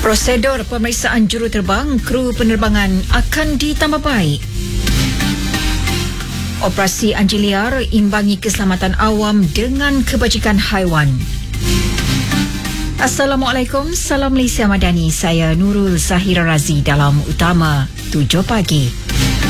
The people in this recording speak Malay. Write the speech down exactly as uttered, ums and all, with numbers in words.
Prosedur pemeriksaan juruterbang kru penerbangan akan ditambah baik. Operasi anjing liar imbangi keselamatan awam dengan kebajikan haiwan. Assalamualaikum, salam Malaysia Madani. Saya Nurul Zahira Razi dalam Utama tujuh pagi.